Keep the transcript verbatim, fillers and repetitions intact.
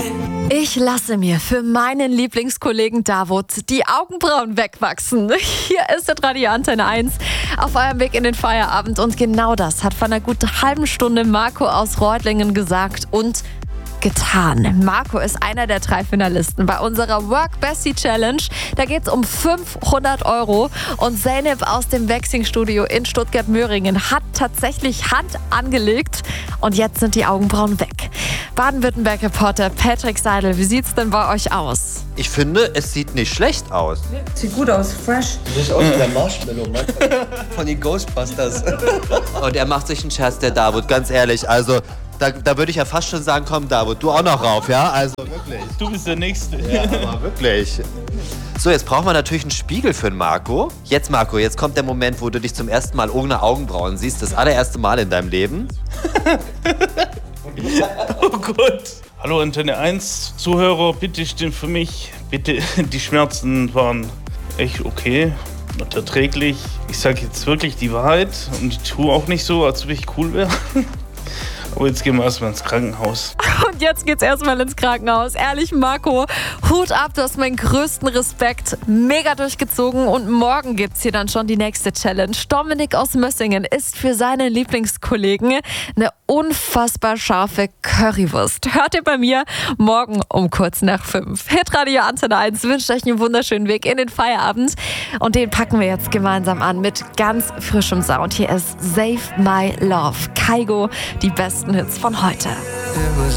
Ich lasse mir für meinen Lieblingskollegen Davut die Augenbrauen wegwachsen. Hier ist der Radio Antenne eins auf eurem Weg in den Feierabend. Und genau das hat vor einer guten halben Stunde Marco aus Reutlingen gesagt und getan. Marco ist einer der drei Finalisten bei unserer Work Bestie Challenge. Da geht es um fünfhundert Euro. Und Zeynep aus dem Waxing-Studio in Stuttgart-Möhringen hat tatsächlich Hand angelegt. Und jetzt sind die Augenbrauen weg. Baden-Württemberg-Reporter Patrick Seidel, wie sieht's denn bei euch aus? Ich finde, es sieht nicht schlecht aus. Sieht gut aus, fresh. Du siehst aus wie der Marshmallow, Mann. Von den Ghostbusters. Und er macht sich einen Scherz, der Davut, ganz ehrlich. Also, da, da würde ich ja fast schon sagen, komm Davut, du auch noch rauf, ja? Also wirklich. Du bist der Nächste. Ja, aber wirklich. So, jetzt brauchen wir natürlich einen Spiegel für den Marco. Jetzt, Marco, jetzt kommt der Moment, wo du dich zum ersten Mal ohne Augenbrauen siehst. Das allererste Mal in deinem Leben. Oh Gott. Hallo Antenne eins Zuhörer, bitte stimmt für mich. Bitte, die Schmerzen waren echt okay und erträglich. Ich sage jetzt wirklich die Wahrheit und ich tue auch nicht so, als ob ich cool wäre. Aber jetzt gehen wir erstmal ins Krankenhaus. Und jetzt geht's erstmal ins Krankenhaus. Ehrlich, Marco, Hut ab, du hast meinen größten Respekt. Mega durchgezogen und morgen gibt's hier dann schon die nächste Challenge. Dominik aus Mössingen isst für seine Lieblingskollegen eine unfassbar scharfe Currywurst. Hört ihr bei mir morgen um kurz nach fünf. Hitradio Antenne eins wünscht euch einen wunderschönen Weg in den Feierabend. Und den packen wir jetzt gemeinsam an mit ganz frischem Sound. Hier ist Save My Love. Kygo, die besten Hits von heute.